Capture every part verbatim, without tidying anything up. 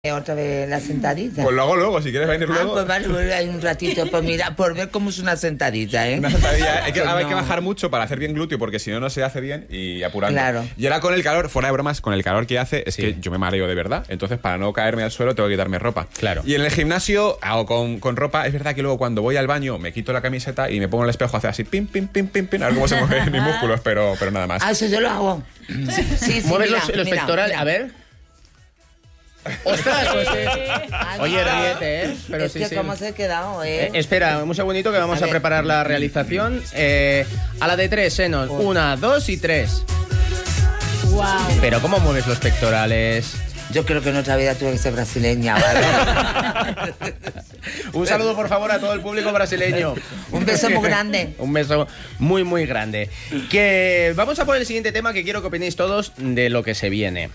Otra vez la sentadilla. Pues lo hago luego, si quieres venir ah, luego. Pues vale, pues hay un ratito por mirar, por ver cómo es una sentadilla, ¿eh? Una sentadilla. Hay que, Pues hay no. que bajar mucho para hacer bien glúteo, porque si no, no se hace bien y apurando. Claro. Y ahora con el calor, fuera de bromas, con el calor que hace, es Sí. que yo me mareo de verdad. Entonces, para no caerme al suelo, tengo que quitarme ropa. Claro. Y en el gimnasio hago con, con ropa. Es verdad que luego cuando voy al baño me quito la camiseta y me pongo en el espejo, hace así, pim, pim, pim, pim, pim, a ver cómo se mueven mis músculos, pero, pero nada más. Ah, eso yo lo hago. Sí, sí, Mueves mira, los, los mira, pectorales, mira. a ver. ¡Ostras! Pues, eh, Ah, Oye, mira. ríete, ¿eh? Pero es sí, que sí. cómo se ha quedado, ¿eh? Eh, espera, un segundito que vamos A a, ver. preparar la realización. Eh, a la de tres, Senos. Una, dos y tres. Wow. Pero ¿cómo mueves los pectorales? Yo creo que en otra vida tuve que ser brasileña, ¿vale? Un saludo, por favor, a todo el público brasileño. Un beso muy grande. Un beso muy, muy grande. Que vamos a por el siguiente tema, que quiero que opinéis todos de lo que se viene.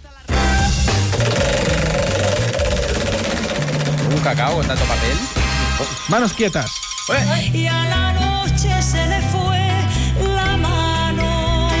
Un cacao con tanto papel. Manos quietas. ¡Eh! Y a la noche se le fue la mano.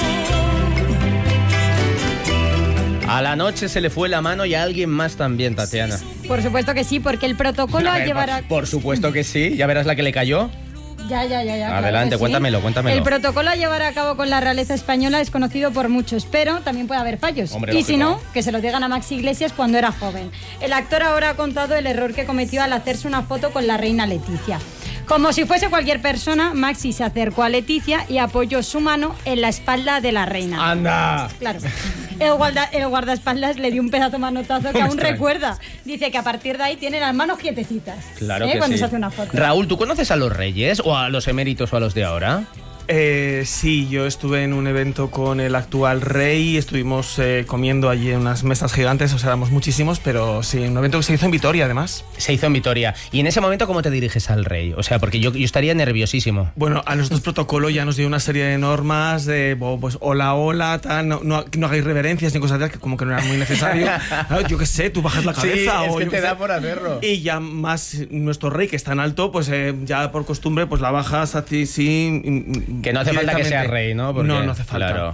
A la noche se le fue la mano y a alguien más también, Tatiana. Por supuesto que sí, porque el protocolo A a ver, llevar a... por, por supuesto que sí. Ya verás la que le cayó. Ya, ya, ya, ya. claro Adelante, que sí. cuéntamelo, cuéntamelo. El protocolo a llevar a cabo con la realeza española es conocido por muchos, pero también puede haber fallos. Hombre, y si lógico. no, que se lo digan a Maxi Iglesias cuando era joven. El actor ahora ha contado el error que cometió al hacerse una foto con la reina Leticia. Como si fuese cualquier persona, Maxi se acercó a Leticia y apoyó su mano en la espalda de la reina. ¡Anda! Claro. El, guarda, el guardaespaldas le dio un pedazo manotazo que Me aún extraña. recuerda. Dice que a partir de ahí tiene las manos quietecitas. Claro ¿eh? que Cuando sí. se hace una foto. Raúl, ¿tú conoces a los reyes o a los eméritos o a los de ahora? Eh, sí, yo estuve en un evento con el actual rey, estuvimos eh, comiendo allí en unas mesas gigantes, o sea, éramos muchísimos, pero sí, un evento que se hizo en Vitoria, además. Se hizo en Vitoria. ¿Y en ese momento cómo te diriges al rey? O sea, porque yo, yo estaría nerviosísimo. Bueno, a nosotros protocolo ya nos dio una serie de normas de, bo, pues, hola, hola, tal, no, no, no hagáis reverencias ni cosas de que como que no era muy necesario. Claro, yo qué sé, tú bajas la cabeza o yo qué sé. hacerlo. Y ya más nuestro rey, que es tan alto, pues eh, ya por costumbre, pues la bajas así, sí. Que no hace falta que sea directamente. rey, ¿no? Porque, no, no hace falta. claro.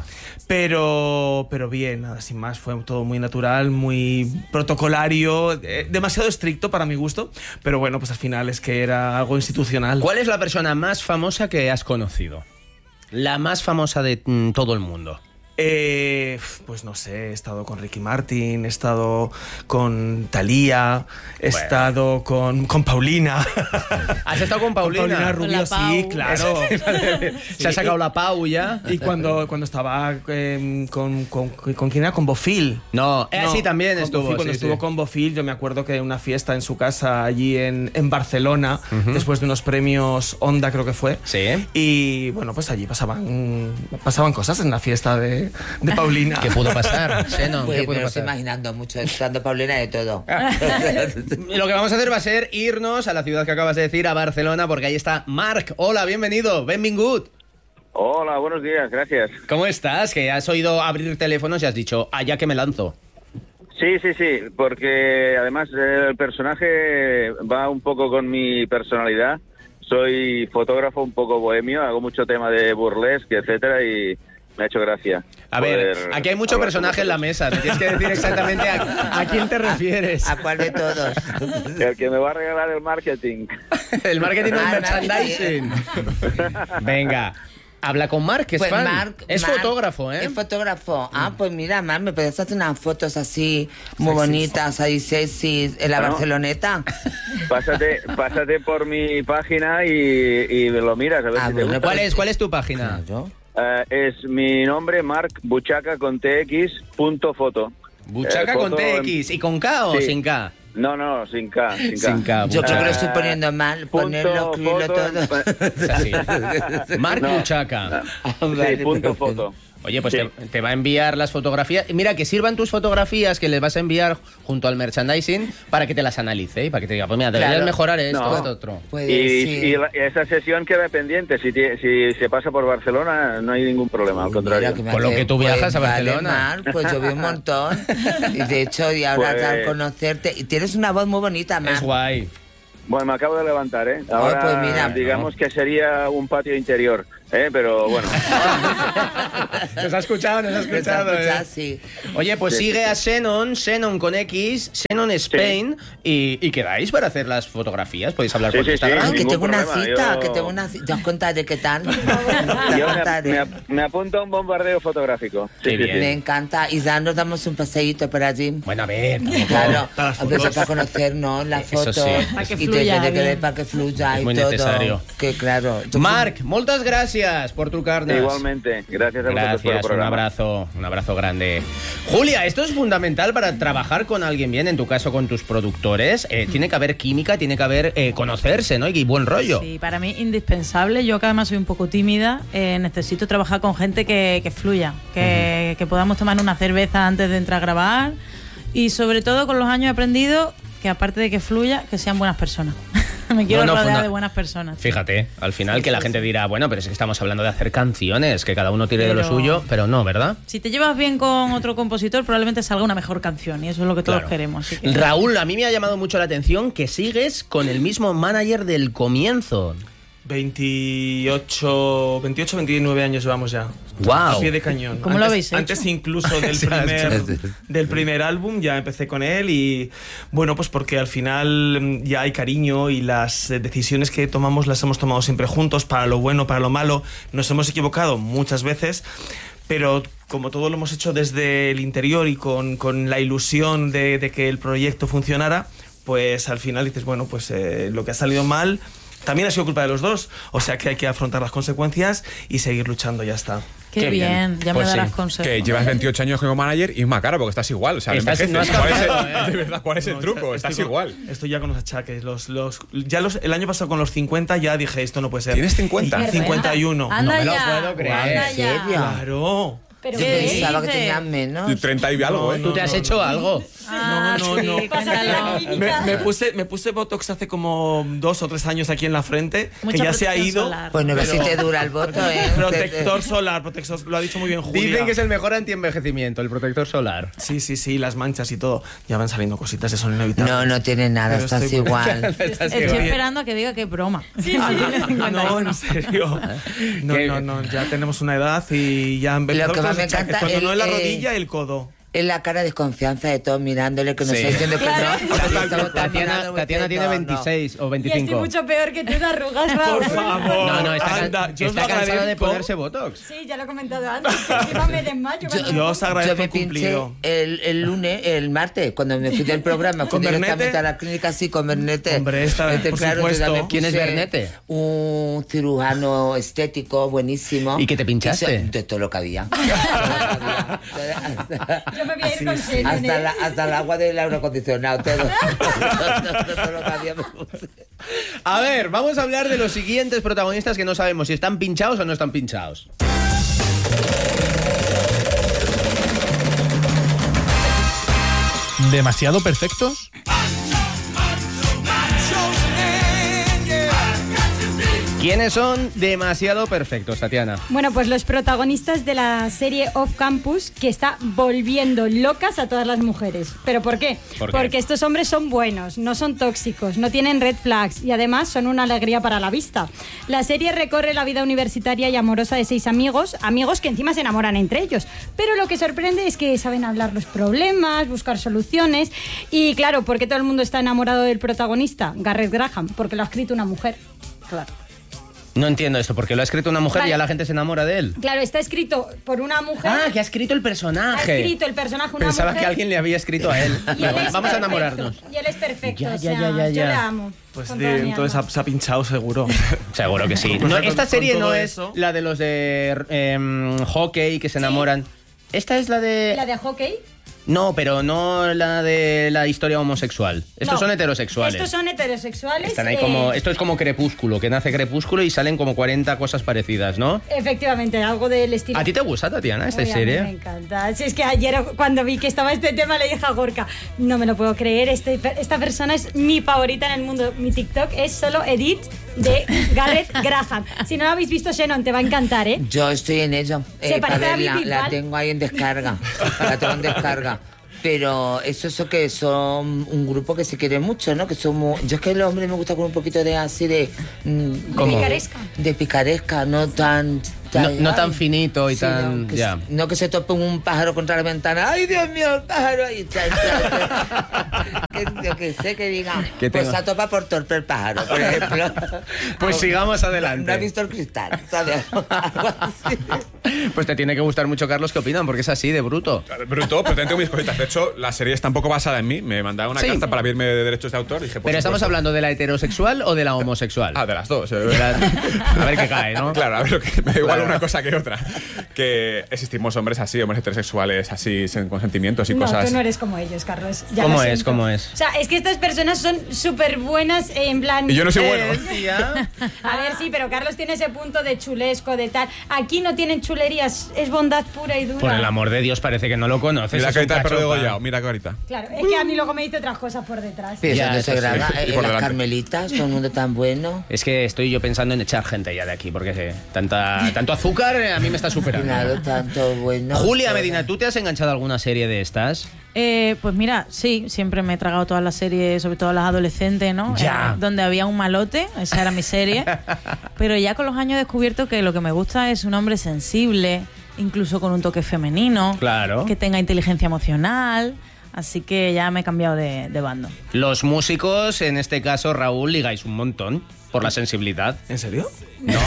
Pero, pero bien, nada, sin más, fue todo muy natural, muy protocolario, eh, demasiado estricto para mi gusto, pero bueno, pues al final es que era algo institucional. ¿Cuál es la persona más famosa que has conocido? La más famosa de mm, todo el mundo. Eh, pues no sé, he estado con Ricky Martin, he estado con Thalía, he Bueno. estado con, con Paulina. ¿Has estado con Paulina? Paulina Rubio, la Pau. sí, claro. Se ha sacado la Pau ya. Y cuando, cuando estaba eh, con, con, con quién era, con Bofil. No, eh, No, sí, también con estuvo. Bofil, cuando sí, estuvo sí. con Bofil, yo me acuerdo que en una fiesta en su casa allí en, en Barcelona, después de unos premios Onda, creo que fue. Sí. Y bueno, pues allí pasaban, pasaban cosas en la fiesta de, de Paulina. ¿Qué pudo pasar? Seno, Pues ¿qué pudo me lo estoy pasar? imaginando mucho, estando Paulina de todo. Lo que vamos a hacer va a ser irnos a la ciudad que acabas de decir, a Barcelona, porque ahí está Marc. Hola, bienvenido, benvingut. Hola, buenos días, gracias. ¿Cómo estás? Que has oído abrir teléfonos y has dicho, allá que me lanzo. Sí, sí, sí, porque además eh, el personaje va un poco con mi personalidad. Soy fotógrafo un poco bohemio, hago mucho tema de burlesque, etcétera, y me ha hecho gracia. A ver, poder aquí hay mucho hablar personaje con en la mesa. Me tienes que decir exactamente a, a quién te refieres. ¿A cuál de todos? vosotros. El que me va a regalar el marketing. El marketing del Ah, merchandising. Venga, habla con Marc, que es Pues fan. Marc- es Marc fotógrafo, ¿eh? Es fotógrafo. Ah, pues mira, Marc, me puedes hacer unas fotos así, muy bonitas, ahí sexy, en la Bueno. Barceloneta. Pásate, pásate por mi página y, y lo miras a ver Ah, si te bueno, gusta. ¿Cuál es, ¿Cuál es tu página? Claro. Eh, es mi nombre, Marc Buchaca con tx punto foto. Buchaca Eh, con foto en- T X. ¿Y con K o Sí. sin K? No, no, sin K, sin K. Sin K. Yo creo que lo Ah, estoy poniendo mal, punto, ponerlo, escribirlo foto, todo. Es así. Marc No. Buchaca. Sí, punto foto. Oye, pues Sí. te, te va a enviar las fotografías. Y mira, que sirvan tus fotografías que les vas a enviar junto al merchandising para que te las analice y para que te diga, pues mira, deberías Claro. mejorar esto, No. esto, otro. Pues, Y, sí. y la- esa sesión queda pendiente. Si, tie- si se pasa por Barcelona, no hay ningún problema, al contrario. Mira, me Con lo hace- que tú viajas a pues, Barcelona. Vale, Mar, pues yo vi un montón. Y de hecho, y ahora Pues- al conocerte. Y tienes una voz muy bonita, Mar. Es guay. Bueno, me acabo de levantar, ¿eh? Ahora, pues mira. digamos que sería un patio interior. ¿eh? Pero bueno. Nos ha escuchado, nos ha escuchado. Escucha, eh. sí. Oye, pues Sí, sigue sí, a Xenon, Xenon con X, Xenon Spain, y, y quedáis para hacer las fotografías. Podéis hablar Sí, por sí, sí. Instagram. Ay, que ningún tengo una problema, cita, yo- que tengo una cita. Ya os contaré qué tal. Yo Ya me, contaré. me, me apunto a un bombardeo fotográfico. Qué Sí, sí, bien. sí. Me encanta. Y ya nos damos un paseíto por allí. Bueno, a ver, tampoco- Claro, Para las a veces fotos. para conocernos las Eso fotos sí. Para que y fluya te- que bien. para que fluya Es y muy todo. necesario. Que claro. yo- Marc, muchas gracias por tu carne. Igualmente. Gracias a vosotros por el Gracias, un programa. abrazo, un abrazo grande. Julia, esto es fundamental para trabajar con alguien bien, en tu caso con tus productores. Eh, tiene que haber química, tiene que haber eh, conocerse, ¿no? Y buen rollo. Sí, para mí indispensable. Yo que además soy un poco tímida, eh, necesito trabajar con gente que, que fluya, que, que podamos tomar una cerveza antes de entrar a grabar y sobre todo con los años he aprendido que aparte de que fluya, que sean buenas personas. Me quiero No, no, rodear funda- de buenas personas. Fíjate, al final que la gente dirá, bueno, pero es que estamos hablando de hacer canciones, que cada uno tire de lo Pero- suyo, pero no, ¿verdad? Si te llevas bien con otro compositor, probablemente salga una mejor canción y eso es lo que todos Claro. queremos. Así que- Raúl, a mí me ha llamado mucho la atención que sigues con el mismo manager del comienzo. veintiocho, veintiocho, veintinueve años llevamos ya. Guau. A pie de cañón. ¿Cómo lo Antes- habéis hecho? Antes incluso del primer, del primer álbum ya empecé con él y bueno, pues porque al final mm, ya hay cariño y las eh, decisiones que tomamos las hemos tomado siempre juntos, para lo bueno, para lo malo. Nos hemos equivocado muchas veces, pero como todo lo hemos hecho desde el interior y con, con la ilusión de, de que el proyecto funcionara, pues al final dices, bueno, pues eh, lo que ha salido mal también ha sido culpa de los dos, o sea que hay que afrontar las consecuencias y seguir luchando, ya está. Qué, Qué bien, bien. ya Pues me sí. darás consejos. Que llevas veintiocho años como manager y es más cara porque estás igual. O sea, no Estás- envejeces. no has ¿Cuál es el- cambiado, ¿eh? de verdad, ¿cuál es el No, truco? estoy Estás con- igual. Estoy ya con los achaques. Los, los, ya los, el año pasado con los cincuenta ya dije, esto no puede ser. ¿Tienes cincuenta? Y cincuenta y uno. Anda No me lo ya, puedo creer. anda ¿En ya. serio? Claro. Pero Yo ¿Qué pensaba que dices? tenía menos. Y treinta y algo, ¿eh? No, ¿Tú te has no, hecho no. algo? Ah, No, no, sí, no. Pásate la cuéntalo. clínica. Me, me puse, me puse Botox hace como dos o tres años aquí en la frente, Mucha que ya se ha protección ido. solar. Pues no ves si Pero- te dura el voto, ¿eh? Protector solar, protector, lo ha dicho muy bien Julia. Dicen que es el mejor antienvejecimiento, el protector solar. Sí, sí, sí, las manchas y todo. Ya van saliendo cositas, eso son inevitables. No, no tiene nada, Pero estás estoy- igual. Estoy esperando a que diga que es broma. Ah, no, en serio. No, ¿Qué? no, no, ya tenemos una edad y ya empezamos que más los me achaques. encanta, Cuando no el- es la eh, rodilla, el codo. Es la cara de desconfianza de todos mirándole que nos Sí. está diciendo que no. porque estamos Tatiana, mirando, Tatiana tiene no, no. veintiséis o Y estoy veinticinco. mucho peor que tú de arrugas, Raúl. Por favor. No, no, está, Anda, yo os está lo cansada de agradezco. ponerse Botox. Sí, ya lo he comentado antes. que Encima me desmayo. cuando- Yo os agradezco Yo me el pinché cumplido. el, el lunes, el martes, cuando me fui del programa, ¿Con fui directamente Bernete? a la clínica, sí, con Bernete. Hombre, esta- Este, por claro, yo supuesto. ya me ¿Quién es puse Bernete? Un cirujano estético buenísimo. ¿Y qué te pinchaste? Hizo- De todo lo que había. Todo lo que había. Yo me voy a ir con Selen, Hasta, ¿eh? la, hasta el agua del aire acondicionado, todo. todo, todo lo que había me puse. A ver, vamos a hablar de los siguientes protagonistas que no sabemos si están pinchados o no están pinchados. ¿Demasiado perfectos? ¿Quiénes son demasiado perfectos, Tatiana? Bueno, pues los protagonistas de la serie Off Campus, que está volviendo locas a todas las mujeres. ¿Pero por qué? ¿Por qué? Porque estos hombres son buenos, no son tóxicos, no tienen red flags y además son una alegría para la vista. La serie recorre la vida universitaria y amorosa de seis amigos, amigos que encima se enamoran entre ellos. Pero lo que sorprende es que saben hablar los problemas, buscar soluciones y claro, ¿por qué todo el mundo está enamorado del protagonista? Garrett Graham, porque lo ha escrito una mujer. Claro. No entiendo esto, porque lo ha escrito una mujer Vale. y ya la gente se enamora de él. Claro, está escrito por una mujer. Ah, que ha escrito el Ha personaje. escrito el personaje una Pensaba mujer. que alguien le había escrito a él. Y él es Vamos a perfecto, enamorarnos. Y él es perfecto. Ya, o ya, sea, ya, ya, Yo ya. le amo. Pues con de- toda mi entonces alma. ha- se ha pinchado seguro. Seguro que sí. Pues No, con- esta con serie todo no es eso- la de los de em, hockey que se enamoran. Esta es la de... La de hockey. No, pero no la de la historia homosexual. Estos No. son heterosexuales. Estos son heterosexuales. Están ahí eh, como... Esto es como Crepúsculo, que nace Crepúsculo y salen como cuarenta cosas parecidas, ¿no? Efectivamente, algo del estilo. ¿A ti te gusta, Tatiana, esta Uy, a mí serie? Me encanta. Si es que ayer cuando vi que estaba este tema le dije a Gorka, no me lo puedo creer, este, esta persona es mi favorita en el mundo. Mi TikTok es solo Edit de Garrett Graham. Si no lo habéis visto, Shannon, te va a encantar, ¿eh? Yo estoy en ello. Se Eh, parece para a verla. David La Bisbal. tengo ahí en descarga. La tengo en descarga. Pero eso, eso que son un grupo que se quiere mucho, ¿no? Que somos. Yo es que los hombres me gusta con un poquito de así de. mm, ¿Cómo? de Picaresca. De picaresca, no tan. No, no tan ay, finito y sí, tan... No que, ya. se, no que se tope un pájaro contra la ventana. ¡Ay, Dios mío, el pájaro! Y tal, tal, que, yo que sé que diga. Que Pues tengo- se topa por torpe el pájaro, por ejemplo. Pues sigamos adelante. No ha visto el cristal, ¿sabes? Algo así. Pues te tiene que gustar mucho, Carlos, ¿qué opinan? Porque es así, de bruto. Bruto, pero tengo mis cositas. De hecho, la serie está un poco basada en mí. Me mandaron una Sí. carta para verme de derechos de autor. Y dije, por Pero estamos supuesto. hablando de la heterosexual o de la homosexual. Ah, de las dos. De la- A ver qué cae, ¿no? Claro, a ver, lo que me da igual Claro. una cosa que otra. Que existimos hombres así, hombres heterosexuales así, sin- con sentimientos y No, cosas. tú no eres como ellos, Carlos. Ya ¿Cómo lo es? siento. ¿Cómo es? O sea, es que estas personas son súper buenas en plan... Y yo no soy Eh, bueno. tía. A ver, sí, pero Carlos tiene ese punto de chulesco, de tal. Aquí no tienen chulerías, es bondad pura y dura. Por el amor de Dios, parece que no lo conoces. Mira es que un ahorita el perro de cachopa. Goya. Mira que ahorita. Claro, es que a mí luego me dice otras cosas por detrás. Pero Ya, eso no se eso sí. graba. Y En por las delante. Carmelitas, todo el mundo tan bueno. Es que estoy yo pensando en echar gente ya de aquí, porque eh, tanta, tanto azúcar eh, a mí me está superando. Claro, tanto bueno. Julia todo. Medina, ¿tú te has enganchado a alguna serie de estas? Eh, pues mira, sí, siempre me he tragado todas las series, sobre todo las adolescentes, ¿no? Ya. Eh, donde había un malote, esa era mi serie. Pero ya con los años he descubierto que lo que me gusta es un hombre sensible, incluso con un toque femenino, Claro. que tenga inteligencia emocional. Así que ya me he cambiado de, de bando. Los músicos, en este caso Raúl, ligáis un montón por la sensibilidad. ¿En serio? No.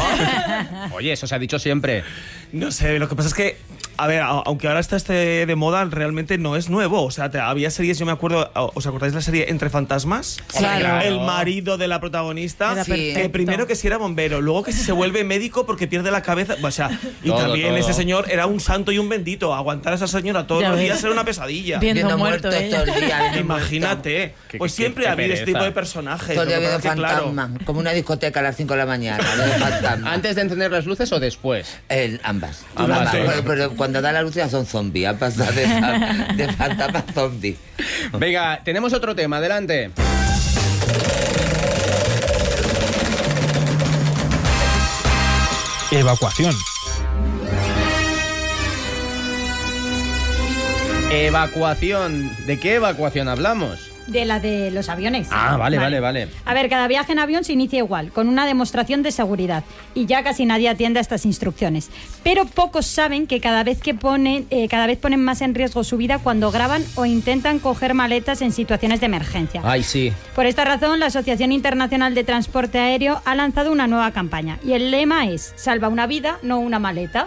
Oye, eso se ha dicho siempre. No sé, lo que pasa es que, a ver, a- aunque ahora está este de moda, realmente no es nuevo. O sea, te- había series, yo me acuerdo, ¿os acordáis de la serie Entre Fantasmas? Claro. El marido de la protagonista, Era Sí. perfecto. que primero que si era bombero, luego que si se vuelve médico porque pierde la cabeza. O sea, y Todo, también todo. ese señor era un santo y un bendito. Aguantar a esa señora todos Ya los ves. días era una pesadilla. Bien. Viendo Viendo muerto muertos ella. todo el día. viendo Imagínate. Qué- Pues qué- siempre qué ha habido este pereza. tipo de personajes. Todo el día Lo que viendo pasa es que, claro, fantasma. Como una discoteca a las cinco de la mañana. ¿no? De fantasma. ¿Antes de encender las luces o después? El- ambas. Ambas, Ambas, sí. pero, pero cuando da la luz ya son zombies. Han pasado de, de fantasma a zombie. Venga, tenemos otro tema, adelante. Evacuación. Evacuación. ¿De qué evacuación hablamos? De la de los aviones. Ah, vale, vale, vale. A ver, cada viaje en avión se inicia igual, con una demostración de seguridad. Y ya casi nadie atiende a estas instrucciones. Pero pocos saben que cada vez que ponen, eh, cada vez ponen más en riesgo su vida cuando graban o intentan coger maletas en situaciones de emergencia. Ay, sí. Por esta razón, la Asociación Internacional de Transporte Aéreo ha lanzado una nueva campaña. Y el lema es: salva una vida, no una maleta.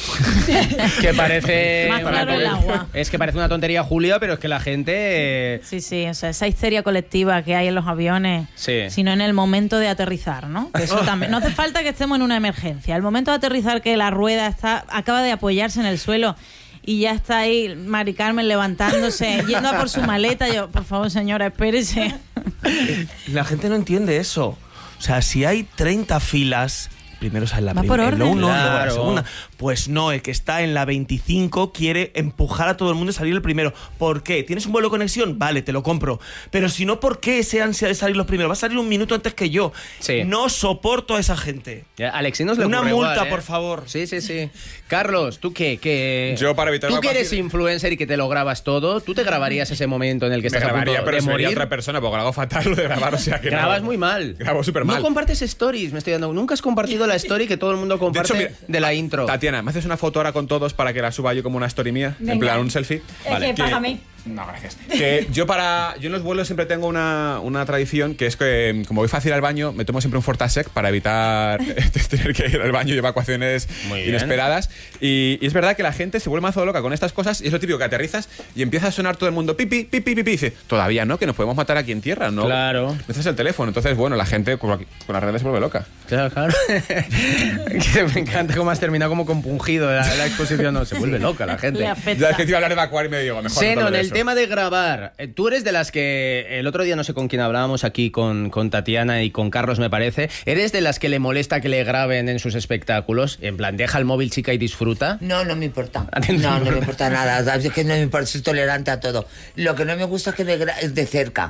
Que parece... Más claro el agua. Es que parece una tontería, Julia, pero es que la gente... eh, Sí, sí, o sea, esa histeria colectiva que hay en los aviones, Sí. sino en el momento de aterrizar, ¿no? Que eso también. No hace falta que estemos en una emergencia. El momento de aterrizar, que la rueda está acaba de apoyarse en el suelo y ya está ahí Mari Carmen levantándose, yendo a por su maleta. Yo, por favor, señora, espérese. la gente no entiende eso. O sea, si hay treinta filas, primero sale la Va por primera, orden. luego uno, luego la Claro. segunda. Pues no, el que está en la veinticinco quiere empujar a todo el mundo y salir el primero. ¿Por qué? ¿Tienes un vuelo de conexión? Vale, te lo compro. Pero si no, ¿por qué ese ansia de salir los primeros? Va a salir un minuto antes que yo. Sí. No soporto a esa gente. Ya, a Alexinos le Una ocurre multa, igual, ¿eh? por favor. Sí, sí, sí. Carlos, ¿tú qué? qué? Yo, para evitar Tú que evacuación- eres influencer y que te lo grabas todo, ¿tú te grabarías ese momento en el que Me estás a grabaría, punto pero de sería morir? otra persona, porque hago fatal lo de grabar, o sea que no. Grabas muy mal. Grabo súper mal. No compartes stories, me estoy dando. Nunca has compartido la story que todo el mundo comparte de, De hecho, mira, la intro. Tatiana, ¿me haces una foto ahora con todos para que la suba yo como una story mía? En Venga. plan, un selfie. Es que págame. No, gracias. Que yo para yo en los vuelos siempre tengo una, una tradición que es que como voy fácil al baño, me tomo siempre un Fortasec para evitar tener que ir al baño y evacuaciones Muy bien. inesperadas. Y, y es verdad que la gente se vuelve mazo loca con estas cosas y es lo típico que aterrizas y empieza a sonar todo el mundo pipi, pipi, pipi. Y dice, todavía no, que nos podemos matar aquí en tierra, ¿no? Claro. Me haces el teléfono. Entonces, bueno, la gente con, con las redes se vuelve loca. Claro, claro. Que me encanta cómo has terminado como compungido la, la exposición. No, se vuelve loca la gente. Le Ya afecta. es que te iba a hablar de evacuar y me digo, mejor no te Xenon, hablo de el eso. tema de grabar. Eh, Tú eres de las que el otro día no sé con quién hablábamos aquí con, con Tatiana y con Carlos, me parece. ¿Eres de las que le molesta que le graben en sus espectáculos? En plan, deja el móvil, chica, y disfruta. No, no me importa. ¿A ti no te No, no importa? me importa nada. Es que no me importa, soy tolerante a todo. Lo que no me gusta es que me gra- es de cerca.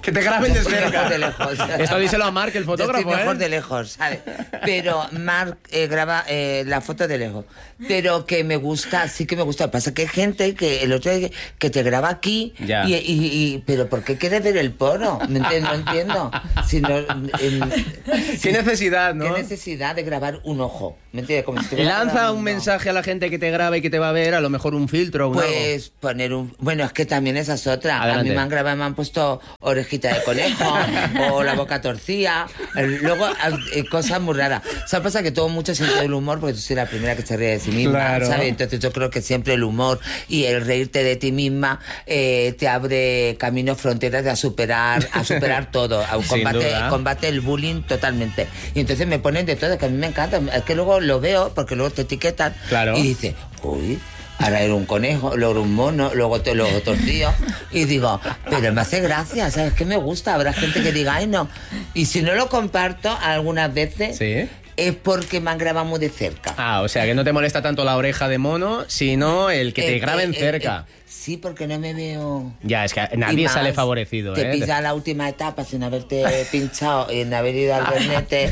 Que te graben Yo de estoy cerca. mejor de lejos. Esto díselo a Marc, el fotógrafo, Yo estoy mejor ¿eh? de lejos, ¿sabes? Pero Marc eh, graba eh, la foto de lejos. Pero que me gusta, sí que me gusta. Pasa que hay gente que el otro día que te graba aquí, Ya. y, y, y- pero ¿por qué quieres ver el porno? ¿Me entiendes? No entiendo. Si no, en- Qué necesidad, ¿no? ¿Qué necesidad de grabar un ojo? ¿Me entiendes? Como si estuviera Lanza grabando. un mensaje a la gente que te grabe y que te va a ver, a lo mejor un filtro o un algo. Pues poner un... Bueno, es que también esa es otra. Adelante. A mí me han grabado, me han puesto orejita de conejo o la boca torcida. eh, Luego, eh, cosas muy raras. O sea, pasa que todo mucho sentido del humor porque tú soy la primera que se ríe de sí misma, Claro. ¿sabes? Entonces yo creo que siempre el humor y el reírte de ti misma eh, te abre caminos, fronteras de a superar, a superar todo. A Sin combate, duda. combate el bullying totalmente. Y entonces me ponen de todo, que a mí me encanta. Es que luego lo veo porque luego te etiquetan Claro. y dices, uy, ahora era un conejo, luego era un mono, luego te lo torcillo. Y digo, pero me hace gracia, ¿sabes qué me gusta? Habrá gente que diga, ay, no. Y si no lo comparto algunas veces, Sí. es porque me han grabado muy de cerca. Ah, o sea, que no te molesta tanto la oreja de mono, sino el que te Eh, graben eh, eh, cerca. eh, sí, porque no me veo... Ya, es que Y nadie más, sale favorecido, Te ¿eh? pilla la última etapa sin haberte pinchado, sin haber ido al bernete.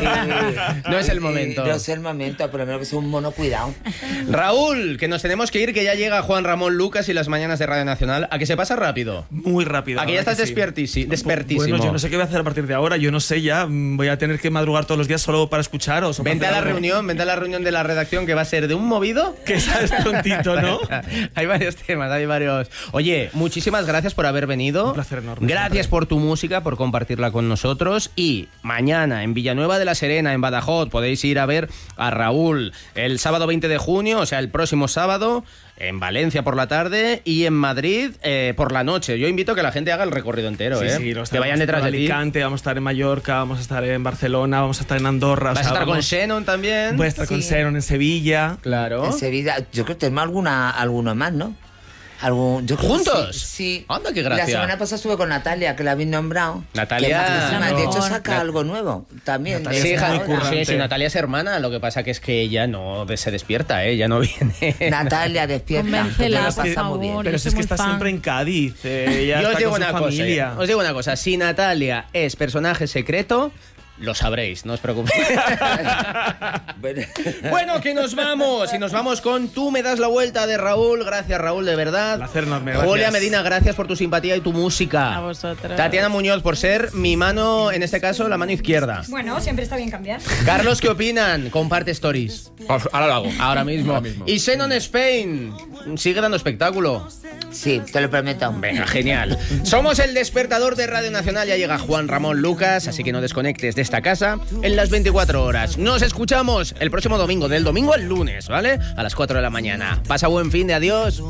y- No es el y- momento. No es el momento, por lo menos que sea un mono cuidado. Raúl, que nos tenemos que ir, que ya llega Juan Ramón Lucas y las mañanas de Radio Nacional. ¿A que se pasa rápido? Muy rápido. ¿A que ya la estás verdad que sí. despiertisi- despertísimo? Bueno, yo no sé qué voy a hacer a partir de ahora. Yo no sé ya. mm, Voy a tener que madrugar todos los días solo para escucharos. o para Vente a hacer la algo. reunión, vente a la reunión de la redacción que va a ser de un movido. Que sabes prontito, ¿no? Hay varios temas, hay varios. Oye, muchísimas gracias por haber venido. Un placer enorme, Gracias siempre. por tu música, por compartirla con nosotros. Y mañana en Villanueva de la Serena, en Badajoz, podéis ir a ver a Raúl el sábado veinte de junio, o sea, el próximo sábado. En Valencia por la tarde y en Madrid eh, por la noche. Yo invito a que la gente haga el recorrido entero, Sí, ¿eh? sí, lo que vayan detrás de ti. Alicante, vamos a estar en Mallorca, vamos a estar en Barcelona, vamos a estar en Andorra. o Vas sea, a estar con vamos- Shannon también. Voy a estar con Sí. Sharon en Sevilla. Claro. En Sevilla, yo creo que tenemos alguna, alguno más, ¿no? Algún, yo creo que ¿Juntos? Sí. sí. Anda, qué gracia. La semana pasada estuve con Natalia, que la habéis nombrado. Natalia- Que es majísima. De hecho, Amor. saca algo nuevo también. Natalia Sí, de es hija, muy ahora. currante. sí, sí, Natalia es hermana, lo que pasa que es que ella no de- se despierta, ¿eh? Ella no viene. Natalia, despierta. Convéncela, que por te lo pasamos favor. bien. Pero yo si soy es que muy está fan. siempre en Cádiz. eh, ella Yo os está digo con una su cosa, familia. eh, os digo una cosa, si Natalia es personaje secreto, lo sabréis, no os preocupéis. Bueno. Bueno, que nos vamos, y nos vamos con Tú me das la vuelta de Raúl. Gracias, Raúl, de verdad. Placer enorme, gracias. Julia Medina, gracias por tu simpatía y tu música. A vosotros. Tatiana Muñoz, por ser mi mano, en este caso, la mano izquierda. Bueno, siempre está bien cambiar. Carlos, ¿qué opinan? Comparte stories. Ahora lo hago. Ahora mismo. Ahora mismo. Y Shannon Spain, sigue dando espectáculo. Sí, te lo prometo. Venga, genial. Somos el despertador de Radio Nacional. Ya llega Juan Ramón Lucas, así que no desconectes de esta casa en las veinticuatro horas. Nos escuchamos el próximo domingo, del domingo al lunes, ¿vale? A las cuatro de la mañana. Pasa buen fin de adiós.